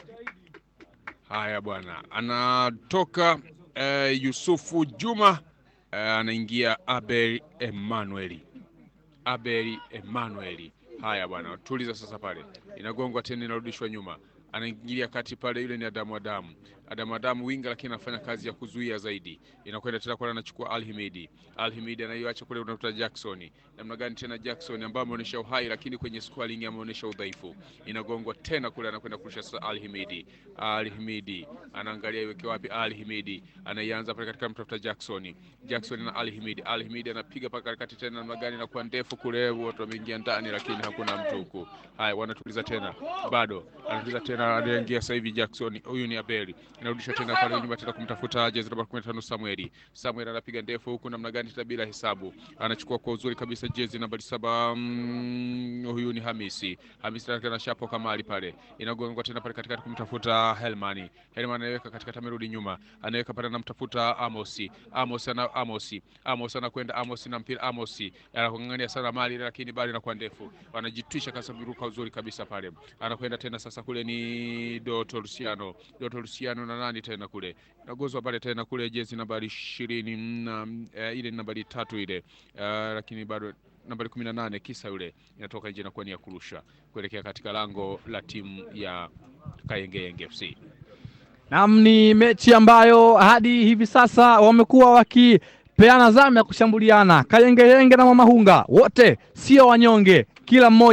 Haya bwana, anatoka uh, Yusufu Juma, uh, anaingia Abel Emmanuel. Abel Emmanuel. Haya bwana, tuliza sasa pale. Inagongwa tena, inarudishwa nyuma. Anaingilia kati pale, yule ni Adamu Adamu. Adamu Adamu winga, lakini anafanya kazi ya kuzuia zaidi. Inakwenda tena kwa, anachukua Al-Himidi. Al-Himidi anaiacha kule, unakuta Jackson. Namna gani tena Jackson ambaye ameonyesha uhai, lakini kwenye squaring ameonyesha udhaifu. Inagongwa tena kule, anakwenda kurusha sasa Al-Himidi. Al-Himidi anaangalia iweke wapi. Al-Himidi anaianza pale katika mtafuta Jackson. Jackson na Al-Himidi. Al-Himidi anapiga pale katikati tena, namna gani na kwa ndefu kule, watu wameingia ndani, lakini hakuna mtu huko. Haya, wanatuliza tena. Bado anatuliza tena, anaingia sasa hivi Jackson. Huyu ni Abeli. Inarudisha tena pale nyuma tena kumtafuta jezi namba kumi na tano Samueli. Samueli anapiga ndefu huku, namna gani tena bila hesabu. Anachukua kwa uzuri kabisa jezi namba saba. Mm, huyu ni Hamisi. Hamisi tena shapo Kamali pale. Inagongwa tena pale katikati kumtafuta Helmani. Helmani anaweka katikati, amerudi nyuma. Anaweka pale anamtafuta Amosi. Amos ana Amosi. Amos anakwenda Amosi na mpira Amosi. Anakungangania sana mali, lakini bali inakuwa ndefu. Anajitwisha kasa viruka uzuri kabisa pale. Anakwenda tena sasa kule ni Doto Luciano. Doto Luciano na nani tena kule. Nagozwa pale tena kule jezi nambari ishirini na uh, ile nambari tatu ile. Uh, lakini bado nambari kumi na nane kisa yule inatoka nje na kuwa ni ya kurusha kuelekea katika lango la timu ya Kayengeyenge F C. Naam, ni mechi ambayo hadi hivi sasa wamekuwa wakipeana zamu ya kushambuliana. Kayengeyenge na Mamahunga wote sio wanyonge, kila mmoja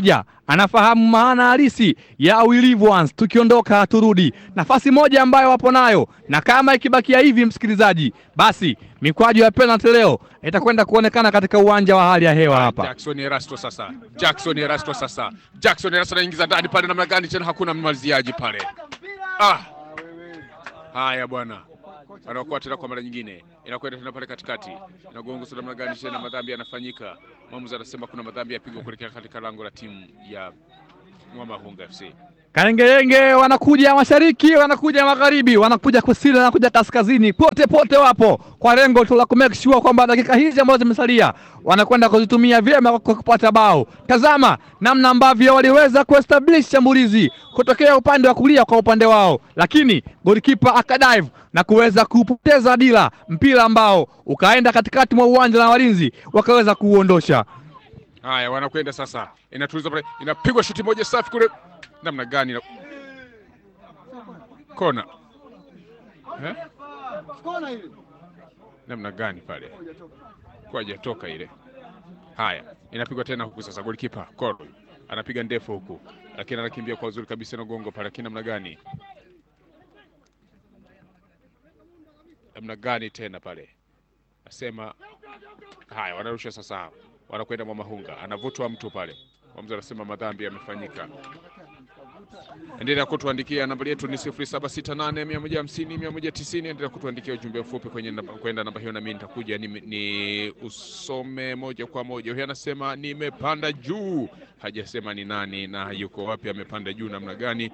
anafahamu maana halisi ya we live once, tukiondoka turudi. Nafasi moja ambayo wapo nayo, na kama ikibakia hivi msikilizaji, basi mikwaju ya penalty leo itakwenda kuonekana katika uwanja wa hali ya hewa hapa. Jackson Erasto sasa. Jackson Erasto sasa. Jackson Erasto anaingiza ndani pale, namna gani tena, hakuna mmaliziaji pale. Ah. Haya bwana. Anakuwa tena kwa mara nyingine. Inakwenda tena pale katikati. Inagonga sana, namna gani tena, madhambi yanafanyika. Mwamuzi anasema kuna madhambi yapigwa kuelekea katika lango la timu ya Mwamahunga F C. Karengeyenge wanakuja mashariki, wanakuja magharibi, wanakuja kusini, wanakuja kaskazini, pote pote wapo kwa lengo tu la ku make sure kwamba dakika hizi ambazo zimesalia wanakwenda kuzitumia vyema kwa kupata bao. Tazama namna ambavyo waliweza kuestablish shambulizi kutokea upande wa kulia kwa upande wao, lakini goalkeeper akadive na kuweza kupoteza dila mpira ambao ukaenda katikati mwa uwanja na walinzi wakaweza kuuondosha. Haya, wanakwenda sasa, inatuliza pale, inapigwa shuti moja safi kule, namna gani na kona eh? Kona ile namna gani pale kwa hajatoka ile. Haya, inapigwa tena huku sasa, goalkeeper Koro anapiga ndefu huku, lakini anakimbia kwa uzuri kabisa na gongo pale, lakini namna gani namna gani tena pale nasema. Haya, wanarusha sasa, wanakwenda Mwamahunga, anavutwa mtu pale, mwamuzi anasema madhambi yamefanyika. Endelea kutuandikia, nambari yetu ni sifuri saba sita nane mia moja hamsini mia moja tisini. Endelea kutuandikia ujumbe mfupi kwenye namba, kwenda namba hiyo, na mimi nitakuja ni, ni usome moja kwa moja. Huyu anasema nimepanda juu, hajasema ni nani na yuko wapi, amepanda juu namna gani.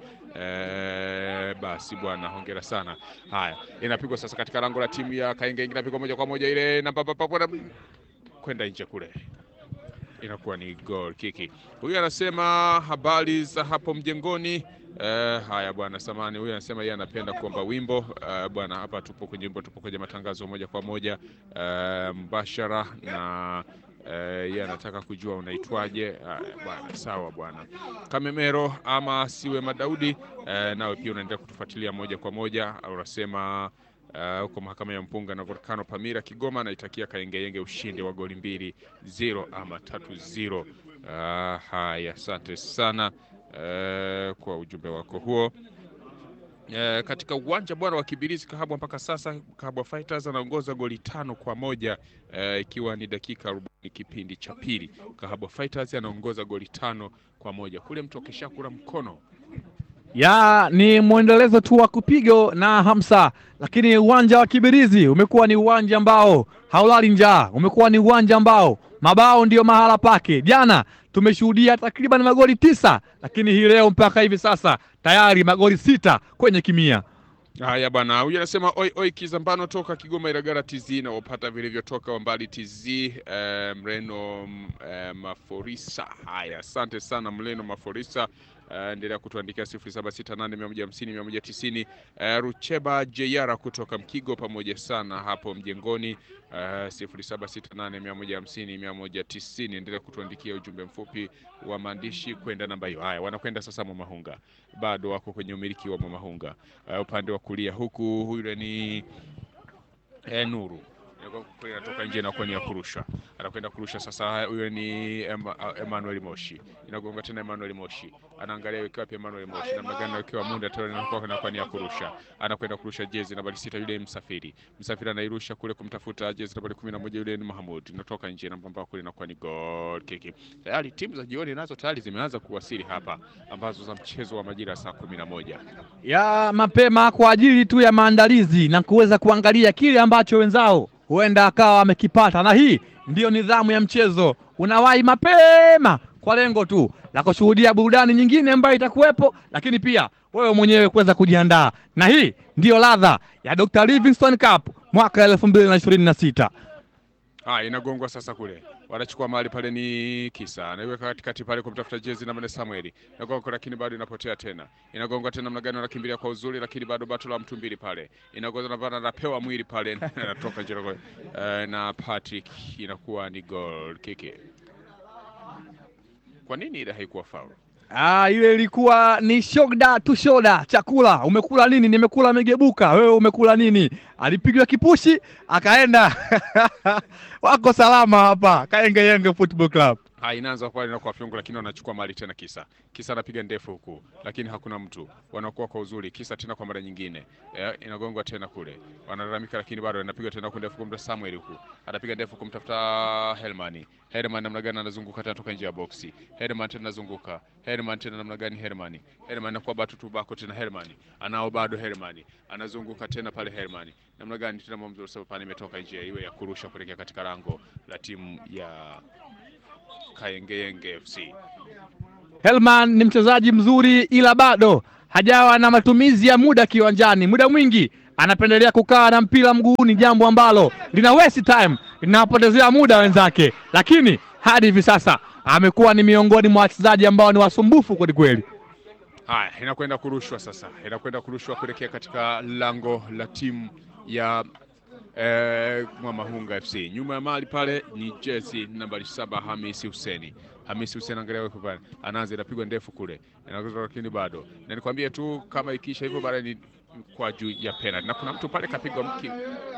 E, basi bwana, hongera sana. Haya, inapigwa sasa katika lango la timu ya Kaengenge, inapigwa moja kwa moja ile namba papa kwenda nje kule, inakuwa ni goal kiki. Huyu anasema habari za hapo mjengoni. Uh, haya bwana, samani. Huyu anasema yeye anapenda kuomba wimbo. Uh, bwana, hapa tupo kwenye wimbo, tupo kwenye matangazo moja kwa moja uh, mbashara, na uh, yeye anataka kujua unaitwaje. Uh, bwana, sawa bwana. Kamemero ama siwe Madaudi, uh, nawe pia unaendelea kutufuatilia moja kwa moja. Unasema huko uh, mahakama ya mpunga na volcano Pamira Kigoma anaitakia Kaengeyenge ushindi wa goli mbili zero ama tatu zero. Uh, haya, asante sana uh, kwa ujumbe wako huo. Uh, katika uwanja bwana wa Kibirizi Kahabwa, mpaka sasa Kahabwa Fighters anaongoza goli tano kwa moja uh, ikiwa ni dakika arobaini kipindi cha pili. Kahabwa Fighters anaongoza goli tano kwa moja. Kule mtu akishakula mkono ya ni mwendelezo tu wa kupigo na hamsa, lakini uwanja wa Kibirizi umekuwa ni uwanja ambao haulali njaa, umekuwa ni uwanja ambao mabao ndio mahala pake. Jana tumeshuhudia takriban magoli tisa, lakini hii leo mpaka hivi sasa tayari magoli sita kwenye kimia. Haya bwana, huyu anasema oi oi Kizambano toka Kigoma Iragara T Z, na wapata vilivyotoka Wambali T Z. uh, Mreno uh, Maforisa. Haya, asante sana Mreno Maforisa. Uh, endelea kutuandikia sifuri saba sita nane mia moja hamsini mia moja tisini. Uh, Rucheba Jeyara kutoka Mkigo, pamoja sana hapo mjengoni. Uh, sifuri saba sita nane mia moja hamsini mia moja tisini. Endelea kutuandikia ujumbe mfupi wa maandishi kwenda namba hiyo. Haya, wanakwenda sasa Mwamahunga, bado wako kwenye umiliki wa Mwamahunga. Uh, upande wa kulia huku, huyu ni eh, Nuru inatoka nje na kwenda kurusha, anakwenda kurusha sasa. Huyo ni Emmanuel Moshi, inagonga tena Emmanuel Moshi, anaangalia wekewa pia Emmanuel Moshi namna gani wekewa Munda tena inakuwa na kwani ya kurusha, anakwenda kurusha jezi nambari sita, yule Msafiri. Msafiri anairusha kule kumtafuta jezi nambari kumi na moja, yule ni Mahmud, inatoka nje na mpamba kule, inakuwa ni goal kick. Tayari timu za jioni nazo tayari zimeanza kuwasili hapa, ambazo za mchezo wa majira saa kumi na moja ya mapema kwa ajili tu ya maandalizi na kuweza kuangalia kile ambacho wenzao huenda akawa amekipata, na hii ndiyo nidhamu ya mchezo. Unawahi mapema kwa lengo tu la kushuhudia burudani nyingine ambayo itakuwepo, lakini pia wewe mwenyewe kuweza kujiandaa, na hii ndiyo ladha ya Doctor Livingstone Cup mwaka elfu mbili na ishirini na sita. Ah, inagongwa sasa kule. Wanachukua mahali pale ni Kisa. Anaiweka katikati pale kumtafuta jezi na Mane Samueli. Inagonga lakini bado inapotea tena. Inagonga tena namna gani, wanakimbilia kwa uzuri, lakini bado bato la mtu mbili pale. Inagonga na bana anapewa mwili pale anatoka nje uh, na Patrick, inakuwa ni goal kick. Kwa nini ile haikuwa foul? Ah, ile ilikuwa ni shoulder to shoulder. Chakula, umekula nini? Nimekula migebuka. Wewe umekula nini? Alipigwa kipushi akaenda. Wako salama hapa Kaengeyenge Football Club. Hai, inaanza pale na kwa Fyongo, lakini wanachukua mali tena. Kisa Kisa anapiga ndefu huku, lakini hakuna mtu, wanakuwa kwa uzuri. Kisa tena kwa mara nyingine, eh, inagongwa tena kule, wanalalamika, lakini bado anapiga tena kwa ndefu kumta Samuel huku, anapiga ndefu kumtafuta Herman. Herman namna gani anazunguka tena toka nje ya boksi. Herman tena anazunguka. Herman tena namna gani Herman. Herman anakuwa batu tu bako tena Herman. Anao bado Herman. Anazunguka tena pale Herman. Namna gani tena mzuri sababu pale imetoka nje iwe ya kurusha kuelekea katika lango la timu ya Kayengeyenge F C. Herman ni mchezaji mzuri ila bado hajawa na matumizi ya muda kiwanjani. Muda mwingi anapendelea kukaa na mpira mguuni, jambo ambalo lina waste time, linapotezea muda wenzake. Lakini hadi hivi sasa amekuwa ni miongoni mwa wachezaji ambao ni wasumbufu kweli kweli. Haya, inakwenda kurushwa sasa. Inakwenda kurushwa kuelekea katika lango la timu ya eh, Mwamahunga F C. Nyuma ya mali pale ni jezi nambari saba Hamisi Huseni. Hamisi Hussein angalia wewe pale. Anaanza inapigwa ndefu kule. Inaanza lakini bado. Na nikwambie tu kama ikisha hivyo baada ni kwa juu ya penalty. Na kuna mtu pale kapigwa mki.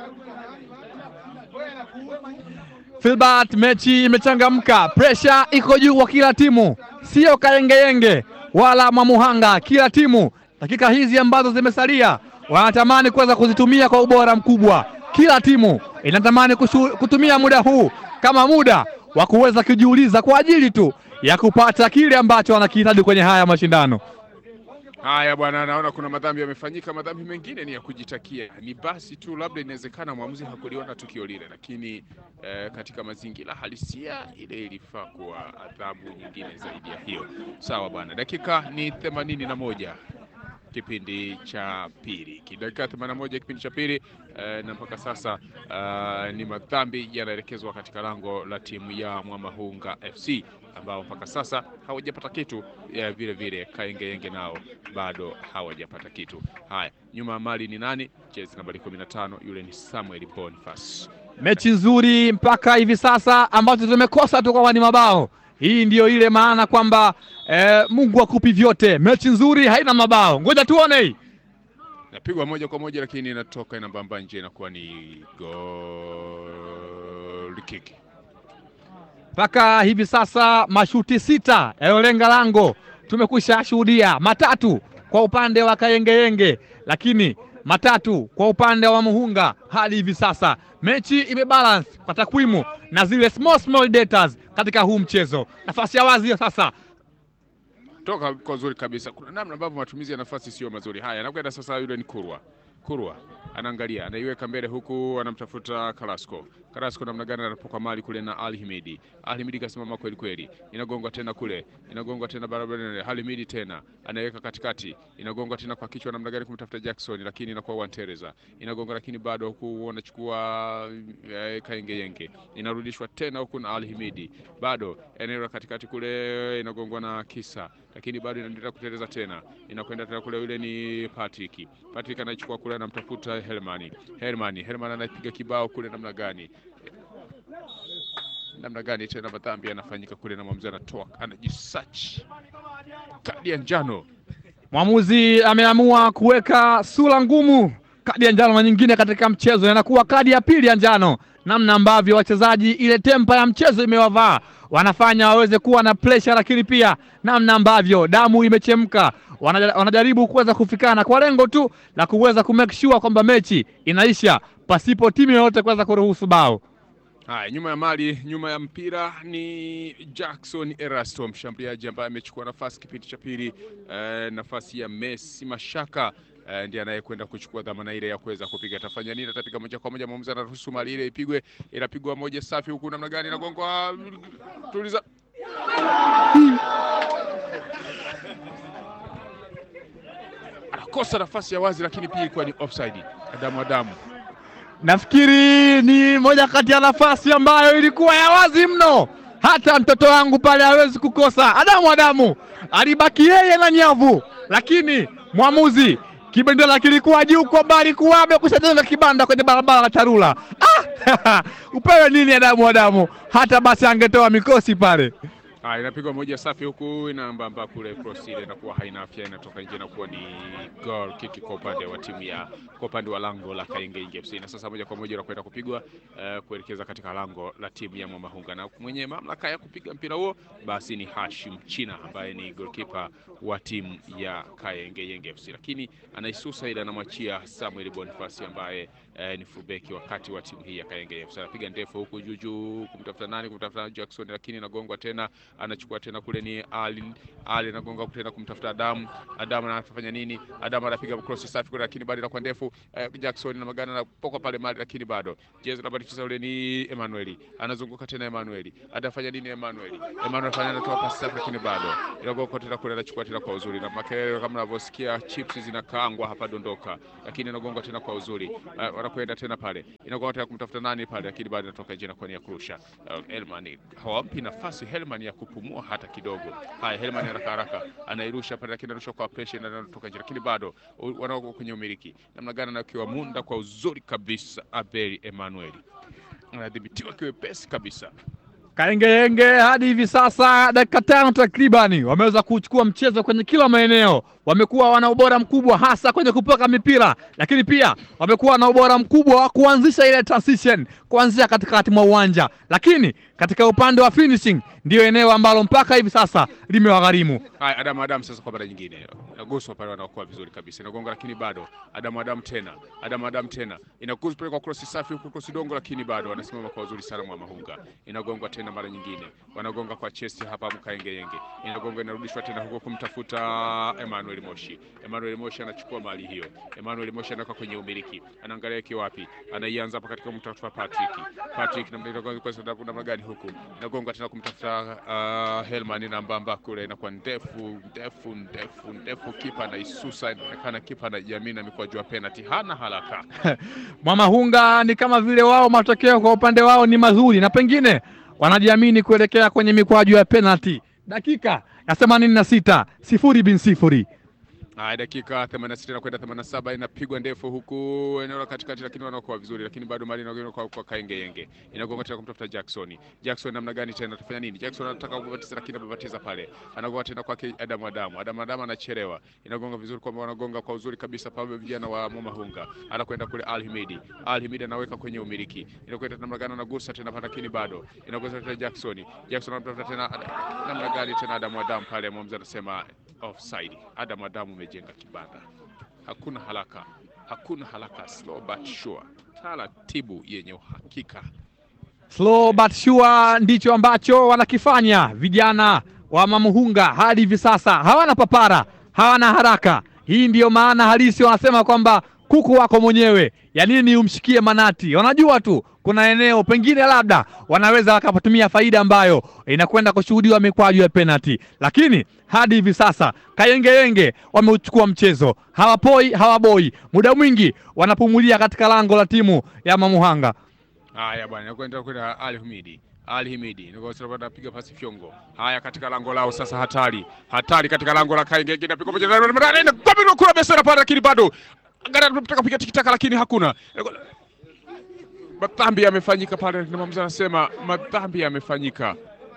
Filbert, mechi imechangamka. Pressure iko juu kwa kila timu. Sio Kayengeyenge wala Mwamuhanga. Kila timu dakika hizi ambazo zimesalia wanatamani kuweza kuzitumia kwa ubora mkubwa. Kila timu inatamani kushu, kutumia muda huu kama muda wa kuweza kujiuliza kwa ajili tu ya kupata kile ambacho wanakihitaji kwenye haya mashindano. Haya bwana, naona kuna madhambi yamefanyika. Madhambi mengine ni ya kujitakia, ni basi tu labda inawezekana mwamuzi hakuliona tukio lile, lakini eh, katika mazingira halisia ile ilifaa kuwa adhabu nyingine zaidi ya hiyo. Sawa bwana, dakika ni themanini na moja kipindi cha pili. Dakika themanini na moja kipindi cha pili eh, na mpaka sasa eh, ni madhambi yanaelekezwa katika lango la timu ya Mwamahunga F C ambao mpaka sasa hawajapata kitu. Ya vile vile Kayengeyenge nao bado hawajapata kitu. Haya, nyuma ya mali ni nani? Jezi nambari kumi na tano, yule ni Samuel Boniface. Mechi nzuri mpaka hivi sasa ambazo tumekosa tu kwa ni mabao. Hii ndiyo ile maana kwamba eh, Mungu akupi vyote. Mechi nzuri haina mabao. Ngoja tuone hii. Napigwa moja kwa moja lakini inatoka inambamba nje, inakuwa ni goal kick. Mpaka hivi sasa mashuti sita yalolenga lango tumekwisha shuhudia, matatu kwa upande wa Kayengeyenge lakini matatu kwa upande wa Muhunga. Hadi hivi sasa mechi imebalance kwa takwimu na zile small small data katika huu mchezo. Nafasi ya wazi sasa toka kwa nzuri kabisa. Kuna namna ambavyo matumizi ya nafasi sio mazuri. Haya, anakwenda sasa, yule ni Kurwa. Kurwa anaangalia, anaiweka mbele huku anamtafuta Carrasco. Carrasco namna gani anapoka mali kule na Ali Himidi. Ali Himidi kasimama kweli kweli. Inagongwa tena kule. Inagongwa tena barabara. Ali Himidi tena anaweka katikati. Inagongwa tena kwa kichwa namna gani kumtafuta Jackson, lakini inakuwa Wantereza. Inagonga lakini bado huku wanachukua eh, Kayengeyenge. Inarudishwa tena huku na Ali Himidi. Bado eneo katikati kule inagongwa na Kisa, lakini bado inaendelea kuteleza tena. Inakwenda tena kule, yule ni Patrick. Patrick anachukua kule anamtafuta Hermani. Hermani, Hermani anapiga kibao kule namna gani? Namna gani tena madhambi yanafanyika kule na mwamuzi anatoa anajisearch. Kadi ya njano. Mwamuzi ameamua kuweka sura ngumu. Kadi ya njano nyingine katika mchezo inakuwa kadi ya pili ya njano. Namna ambavyo wachezaji ile tempa ya mchezo imewavaa, wanafanya waweze kuwa na pressure, lakini pia namna ambavyo damu imechemka, wanajaribu kuweza kufikana kwa lengo tu la kuweza kumake sure kwamba mechi inaisha pasipo timu yoyote kuweza kuruhusu bao. Haya, nyuma ya mali, nyuma ya mpira ni Jackson Erasto, mshambuliaji ambaye amechukua nafasi kipindi cha pili, eh, nafasi ya Messi Mashaka. Uh, ndiye anayekwenda kuchukua dhamana ile ya kuweza kupiga. Atafanya nini? Atapiga moja kwa moja, mwamuzi anaruhusu mali ile ipigwe. Inapigwa moja safi huku namna gani, inagongwa tuliza. Anakosa nafasi ya wazi, lakini pia ilikuwa ni offside. Adamu Adamu, nafikiri ni moja kati ya nafasi ambayo ilikuwa ya wazi mno, hata mtoto wangu pale hawezi kukosa. Adamu Adamu alibaki yeye na nyavu, lakini mwamuzi kibendera kilikuwa juu kwa mbali, kuwa amekushajenga kibanda kwenye barabara la Tarura. Ah! Upewe nini Adamu Adamu? Hata basi angetoa mikosi pale. Ah, inapigwa moja safi huku inaambamba kule cross ile inakuwa haina afya, inatoka nje na kuwa ni goal kick kwa upande wa timu ya kwa upande wa lango la Kayenge F C. Na sasa moja kwa moja inakwenda kupigwa uh, kuelekeza katika lango la timu ya Mwamahunga, na mwenye mamlaka ya kupiga mpira huo basi ni Hashim China ambaye ni goalkeeper wa timu ya Kayenge F C, lakini anaisusa ile anamwachia Samuel Boniface ambaye eh, ni fullback wakati wa timu hii ya Kayenge F C. Anapiga ndefu huku juu juu kumtafuta nani, kumtafuta Jackson, lakini inagongwa tena, anachukua tena kule ni Ali Ali anagonga tena kumtafuta Adam. Adam anafanya nini? Adam anapiga cross safi kule, lakini bado inakuwa ndefu. eh, Jackson na magana na poka pale mali, lakini bado jezi nambari tisa ule ni Emmanuel, anazunguka tena Emmanuel, atafanya nini Emmanuel? Emmanuel anafanya anatoa pasi safi, lakini bado inagonga tena kule, anachukua tena kwa uzuri, na makelele kama unavyosikia chips zinakaangwa hapa dondoka, lakini inagonga tena kwa uzuri. uh, wanakwenda tena pale, inagonga tena kumtafuta nani pale, lakini bado inatoka nje na kwa nia kurusha. uh, Helman hawampi nafasi Helman ya kupumua hata kidogo. Haya, Helman haraka haraka anairusha pale, lakini anarusha kwa pressure na anatoka nje, lakini bado wanao kwenye umiliki namna gani, na kiwa munda kwa uzuri kabisa. Abel Emmanuel anadhibitiwa kiwepesi kabisa. Kayenge hadi hivi sasa dakika tano takribani wameweza kuchukua mchezo kwenye kila maeneo. Wamekuwa wana ubora mkubwa hasa kwenye kupaka mipira, lakini pia wamekuwa na ubora mkubwa wa kuanzisha ile transition kuanzia katikati mwa uwanja, lakini katika upande wa finishing ndio eneo ambalo mpaka hivi sasa limewagharimu. Hai, Adam Adam sasa kwa mara nyingine naguswa pale, wanaokuwa vizuri kabisa, inagonga lakini bado Adam Adam tena Adam Adam tena inaguswa pale kwa cross safi huko cross dongo, lakini bado wanasimama kwa uzuri sana Mwamahunga. Inagonga tena mara nyingine, wanagonga kwa chest hapa Mkayenge Yenge, inagonga inarudishwa tena huko kumtafuta Emmanuel Moshi. Emmanuel Moshi anachukua mali hiyo, Emmanuel Moshi anaka kwenye umiliki, anaangalia kiwapi, anaianza hapa katika kumtafuta Patrick. Patrick namna kwa sababu namna gani huku, inagonga tena kumtafuta uh, Helman na mbamba kule, inakuwa ndefu ndefu ndefu ndefu, kipa na isusa, inaonekana kipa na jamii na mikwaju ya penalty hana haraka. Mwamahunga ni kama vile wao matokeo kwa upande wao ni mazuri na pengine wanajiamini kuelekea kwenye mikwaju ya penalty. Dakika ya themanini na sita sifuri bin sifuri. Haya, dakika themanini na sita na kwenda themanini na saba inapigwa ndefu huku eneo la katikati, lakini wanakuwa vizuri, lakini bado mali inagonga kwa, kwa Kayenge Yenge, inagonga tena kumtafuta Jackson. Jackson namna gani tena, atafanya nini? Jackson anataka kubatiza, lakini anabatiza pale, anagonga tena kwa Adam Adam. Adam Adam anachelewa, inagonga vizuri kwa wanagonga kwa uzuri kabisa pale vijana wa Mwamahunga, anakwenda kule Al Himidi. Al Himidi anaweka kwenye umiliki, inakwenda namna gani, anagusa tena pale, lakini bado inagusa tena Jackson. Jackson anatafuta tena namna gani tena Adam Adam pale, mwamuzi anasema offside. Adam Adam umejenga kibanda, hakuna haraka, hakuna haraka, slow but sure, taratibu yenye uhakika. Slow but sure ndicho ambacho wanakifanya vijana wa Mwamahunga hadi hivi sasa. Hawana papara, hawana haraka. Hii ndiyo maana halisi wanasema kwamba kuku wako mwenyewe, ya nini umshikie manati? Wanajua tu kuna eneo pengine labda wanaweza wakapatumia faida ambayo inakwenda kushuhudiwa mikwaju ya penalty, lakini hadi hivi sasa Kayenge Yenge wameuchukua mchezo, hawapoi hawaboi, muda mwingi wanapumulia katika lango la timu ya Mwamahunga. Haya bwana, kwenda kwenda Al Himidi. Ali Himidi ndio sasa anapiga pasi fyongo. Haya, katika lango lao sasa, hatari hatari katika lango la Kayenge Yenge, inapiga moja na kwa kula besera pale, lakini bado angalia tunataka kupiga tikitaka, lakini hakuna madhambi yamefanyika pale, na mwamuzi anasema madhambi yamefanyika.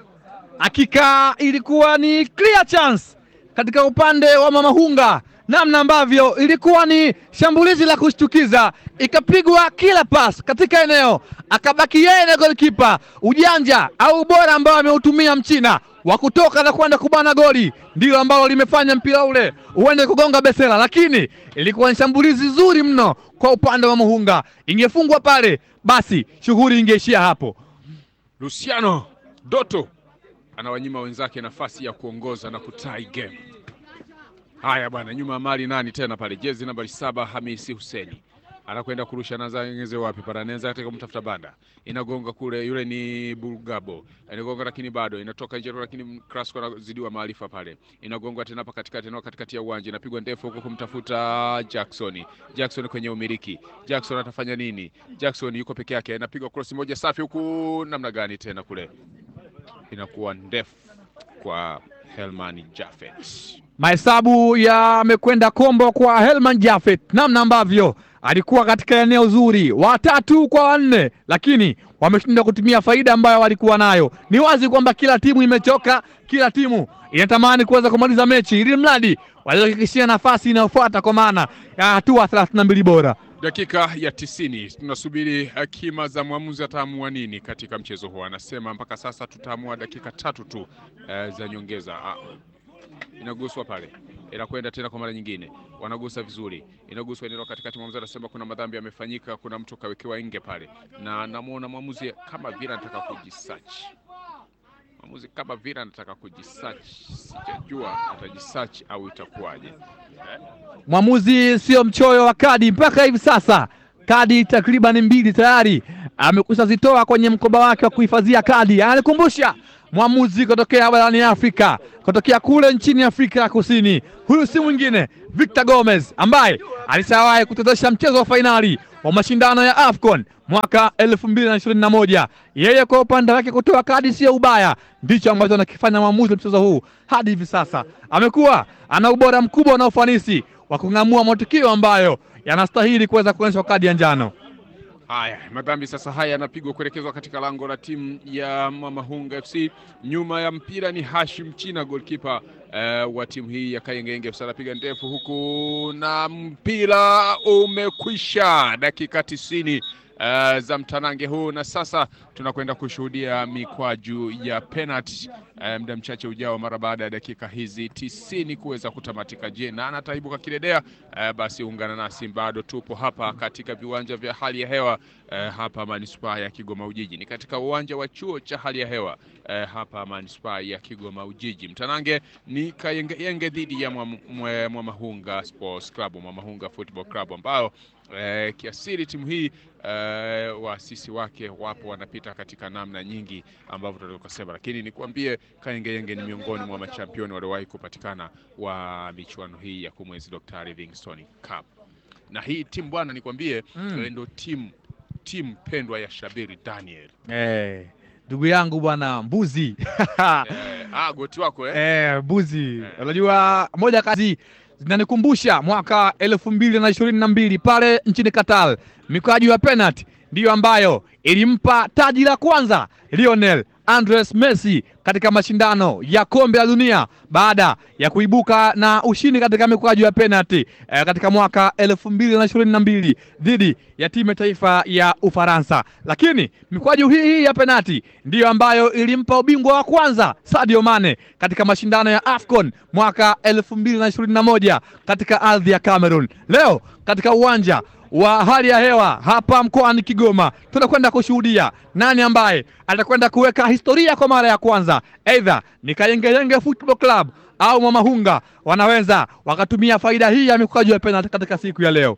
Hakika ilikuwa ni clear chance katika upande wa Mwamahunga, namna ambavyo ilikuwa ni shambulizi la kushtukiza, ikapigwa kila pass katika eneo, akabaki yeye na goalkeeper. Ujanja au ubora ambao ameutumia Mchina wa kutoka na kwenda kubana goli ndio ambao limefanya mpira ule uende kugonga besela, lakini ilikuwa ni shambulizi zuri mno kwa upande wa Mwamahunga. Ingefungwa pale basi shughuli ingeishia hapo. Luciano Doto anawanyima wenzake nafasi ya kuongoza na kutie game. Haya bwana, nyuma mali nani tena pale, jezi nambari saba Hamisi Huseni anakwenda kurusha, naanza ngeze wapi para, anaanza katika kumtafuta banda, inagonga kule, yule ni Bulgabo, inagonga lakini bado inatoka nje, lakini Krasko anazidiwa maarifa pale, inagonga tena hapa katikati na katikati ya uwanja, inapigwa ndefu huko kumtafuta Jackson. Jackson kwenye umiliki, Jackson atafanya nini? Jackson yuko peke yake, inapigwa cross moja safi huku, namna gani tena kule, inakuwa ndefu kwa Helman Jafet. Mahesabu yamekwenda kombo kwa Helman Jafet, namna ambavyo alikuwa katika eneo zuri, watatu kwa wanne, lakini wameshindwa kutumia faida ambayo walikuwa nayo. Ni wazi kwamba kila timu imechoka, kila timu inatamani kuweza kumaliza mechi ili mradi walihakikishia nafasi inayofuata kwa maana ya hatua thelathini na mbili bora. Dakika ya tisini tunasubiri kima za mwamuzi ataamua nini katika mchezo huu. Anasema mpaka sasa tutaamua dakika tatu tu uh, za nyongeza. Uh, inaguswa pale, inakwenda tena kwa mara nyingine, wanagusa vizuri, inaguswa eneo katikati. Mwamuzi anasema kuna madhambi yamefanyika, kuna mtu kawekewa nge pale, na namuona mwamuzi kama vile anataka kujisearch. Mwamuzi kama vile anataka kujisearch, sijajua atajisearch au itakuwaje. Eh? Mwamuzi sio mchoyo wa kadi mpaka hivi sasa. Kadi takriban mbili tayari amekwisha zitoa kwenye mkoba wake wa kuhifadhia kadi. Anikumbusha mwamuzi kutokea barani Afrika, kutokea kule nchini Afrika ya Kusini. Huyu si mwingine Victor Gomez ambaye alishawahi kuchezesha mchezo wa fainali wa mashindano ya AFCON mwaka elfu mbili na ishirini na moja. Yeye kwa upande wake kutoa kadi sio ubaya, ndicho ambacho anakifanya mwamuzi mchezo huu hadi hivi sasa. Amekuwa ana ubora mkubwa na ufanisi wa kung'amua matukio ambayo yanastahili kuweza kuonyeshwa kadi ya njano. Haya, madhambi sasa haya yanapigwa kuelekezwa katika lango la timu ya Mamahunga F C. Nyuma ya mpira ni Hashim China, goalkeeper uh, wa timu hii ya Kayengeyenge F C. Anapiga ndefu huku na mpira umekwisha. Dakika tisini Uh, za mtanange huu, na sasa tunakwenda kushuhudia mikwaju ya penalty uh, muda mchache ujao mara baada ya dakika hizi tisini kuweza kutamatika. Je, na anataibuka kidedea? Uh, basi ungana nasi, bado tupo hapa katika viwanja vya hali ya hewa uh, hapa manispaa ya Kigoma Ujiji. Ni katika uwanja wa chuo cha hali ya hewa uh, hapa manispaa ya Kigoma Ujiji. Mtanange ni Kayengeyenge dhidi ya Mamahunga Sports Club, Mamahunga Football Club, ambao Eh, kiasiri timu hii eh, waasisi wake wapo wanapita katika namna nyingi ambavyo tunaweza kusema, lakini nikwambie Kayengeyenge ni miongoni mwa machampioni waliowahi kupatikana wa michuano hii ya kumwezi Doctor Livingstone Cup. Na hii timu bwana, nikwambie mm. ndio timu timu pendwa ya Shabiri Daniel. Eh, ndugu yangu bwana Mbuzi. eh, ah goti wako eh. Eh, Mbuzi. Unajua eh. moja kazi zinanikumbusha mwaka elfu mbili na ishirini na mbili pale nchini Qatar. Mikwaju ya penalty ndiyo ambayo ilimpa taji la kwanza Lionel Andres Messi katika mashindano ya kombe la dunia baada ya kuibuka na ushindi katika mikwaju ya penalty eh, katika mwaka elfu mbili na ishirini na mbili dhidi ya timu ya taifa ya Ufaransa. Lakini mikwaju hii hii ya penalty ndiyo ambayo ilimpa ubingwa wa kwanza Sadio Mane katika mashindano ya AFCON mwaka elfu mbili na ishirini na moja katika ardhi ya Cameroon. Leo katika uwanja wa hali ya hewa hapa mkoani Kigoma tunakwenda kushuhudia nani ambaye atakwenda kuweka historia kwa mara ya kwanza. Either ni Kayengeyenge Football Club au Mamahunga wanaweza wakatumia faida hii ya mikwaju ya penalty katika siku ya leo.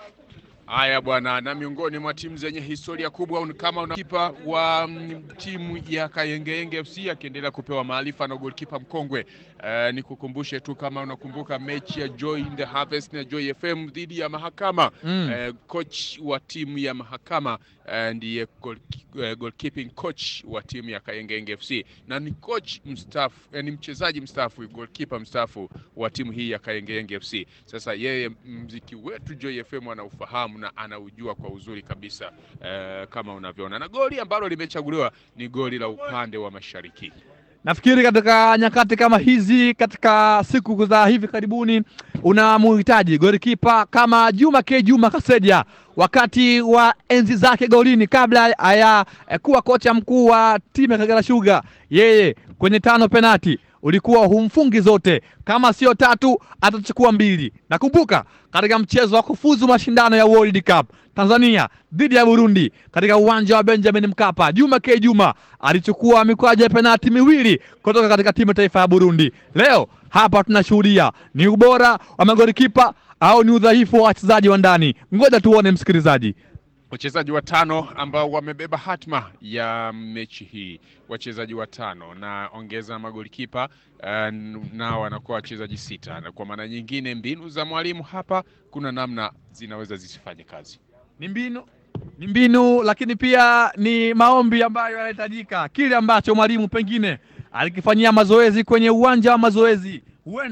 Haya bwana, na miongoni mwa timu zenye historia kubwa kama una kipa wa mm, timu ya Kayengeyenge F C akiendelea kupewa maarifa na goalkeeper mkongwe. Uh, nikukumbushe tu kama unakumbuka mechi ya Joy in the Harvest na Joy F M dhidi ya Mahakama. Mm. Uh, coach wa timu ya Mahakama uh, ndiye goal, uh, goalkeeping coach wa timu ya Kayengeyenge F C, na ni coach mstaafu, uh, ni mchezaji mstaafu, goalkeeper mstaafu wa timu hii ya Kayengeyenge F C. Sasa yeye mziki wetu Joy F M anaufahamu na anaujua kwa uzuri kabisa uh, kama unavyoona, na goli ambalo limechaguliwa ni goli la upande wa mashariki. Nafikiri katika nyakati kama hizi, katika siku za hivi karibuni, unamhitaji golikipa kama Juma K Juma Kaseja wakati wa enzi zake golini kabla ya kuwa kocha mkuu wa timu ya Kagera Sugar. Yeye kwenye tano penalti ulikuwa humfungi zote, kama sio tatu atachukua mbili. Nakumbuka katika mchezo wa kufuzu mashindano ya World Cup Tanzania dhidi ya Burundi katika uwanja wa Benjamin Mkapa, Juma K Juma alichukua mikwaju ya penalti miwili kutoka katika timu taifa ya Burundi. Leo hapa tunashuhudia ni ubora wa magolikipa au ni udhaifu wa wachezaji wa ndani. Ngoja tuone msikilizaji. Wachezaji watano ambao wamebeba hatma ya mechi hii, wachezaji watano na ongeza magolikipa uh, nao wanakuwa wachezaji sita, na kwa maana nyingine mbinu za mwalimu hapa kuna namna zinaweza zisifanye kazi. Ni mbinu ni mbinu lakini pia ni maombi ambayo yanahitajika. Kile ambacho mwalimu pengine alikifanyia mazoezi kwenye uwanja wa mazoezi huenda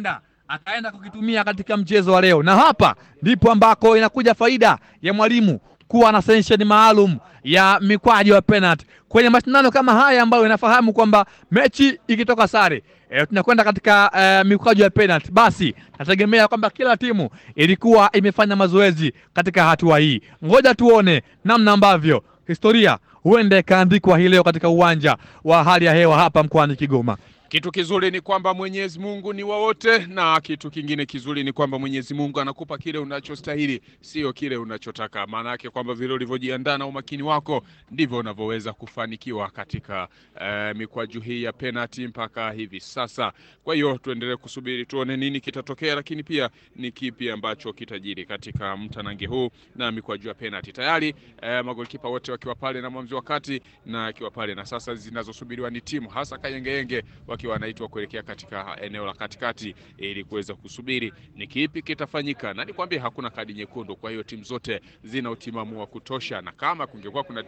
akaenda kukitumia katika mchezo wa leo, na hapa ndipo ambako inakuja faida ya mwalimu kuwa na session maalum ya mikwaju ya penalty kwenye mashindano kama haya ambayo inafahamu kwamba mechi ikitoka sare e, tunakwenda katika e, mikwaju ya penalty. Basi nategemea kwamba kila timu ilikuwa imefanya mazoezi katika hatua hii. Ngoja tuone namna ambavyo historia huenda ikaandikwa hii leo katika uwanja wa hali ya hewa hapa mkoani Kigoma. Kitu kizuri ni kwamba Mwenyezi Mungu ni wa wote, na kitu kingine kizuri ni kwamba Mwenyezi Mungu anakupa kile unachostahili, sio kile unachotaka. Maana yake kwamba vile ulivyojiandaa na umakini wako ndivyo unavyoweza kufanikiwa katika uh, mikwaju hii ya penalty mpaka hivi sasa. Kwa hiyo tuendelee kusubiri tuone nini kitatokea, lakini pia ni kipi ambacho kitajiri katika mtanange huu na mikwaju ya penalty. Tayari uh, magolikipa wote wakiwa pale na mwamuzi wa kati na akiwa pale, na sasa zinazosubiriwa ni timu hasa Kayengeyenge wakiwa wanaitwa kuelekea katika eneo la katikati ili kuweza kusubiri ni kipi kitafanyika. Na nikwambie hakuna kadi nyekundu, kwa hiyo timu zote zina utimamu wa kutosha, na kama kungekuwa kuna